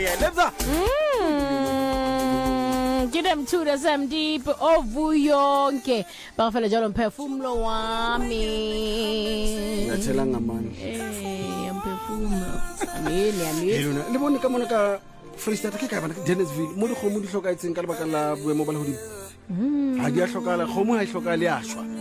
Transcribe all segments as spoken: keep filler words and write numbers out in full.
Lebza. Get them to the same deep ovuyonke. Bafela jalo mphefumulo wami. Ngathela ngamani. Eh, mphefumulo. Amini, amini. Lona le bone ka mona ka Freestyle ke ka bana Dennisville. Mo di khomo di hloka itseng ka lebaka la boemo ba le hodimo. Ha di a hlokala, khomo ha e hloka le a shwa.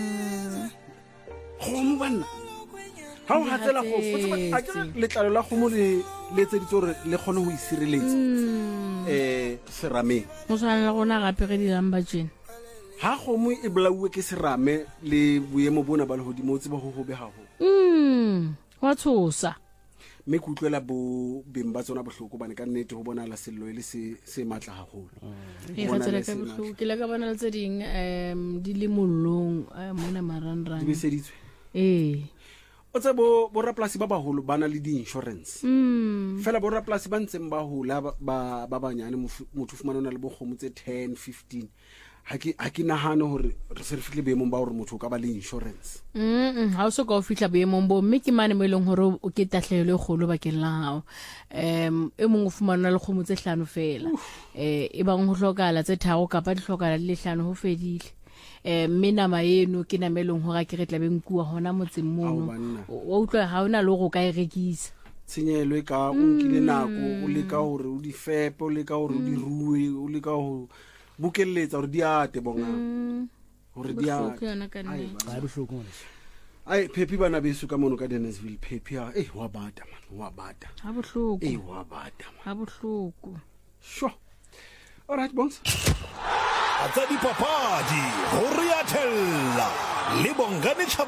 Khomo banna. Ha o hatsela go a ke letlalo la khomo le letse ditsore le khone ho isireletsa. Eh serame. Mo tshwana gona gape ge di lamba tjena. Ha khomo e blauwe ke serame le boemo bona ba le hodimo o tseba ho hobe haho. Mm, wa tshosa. Me kutlwela bo beng ba tsona bohloko bane ka nnete ho bona la sello le se se matla haholo. E khatsela ka bohloko ke la ka bona le tse ding em di le mollong mona maranrang. Di beseditswe. Eh. O tse bo bo raplasi ba baholo bana le di insurance. Mm. Fela bo raplasi ba ntseng ba hola ba ba banyane motho fumana ona le bo khomo tse ten fifteen. Ha ke ha ke nahane hore re se re fihle boemong ba hore motho o ka ba le insurance. Mm, ha o so ka o fihla boemong bo mme ke mane mo eleng hore o ke tahlelo e kgolo bakeng la hao. Em e mong o fumana le khomo tse hlano fela. Eh e bang ho hlokala tse tharo kapa di hlokala le hlano ho fedile. Eh mme nama eno ke namelong hore ke re tla beng kuwa hona motseng mono. O utlwa ha ona le go ka e rekisa. Tshenyelo e ka o nkile nako o le ka hore o di fepe o le ka hore o di ruwe o le ka ho bukelletsa hore di ate bonga hore di ate ai bohloko mona ai Phephi bana beso ka mono ka Dennisville Phephi ha eh wa bata man wa bata ha bohloko eh wa bata man ha bohloko sure all right bongs Atsa di papadi ho re ya thella le bongane.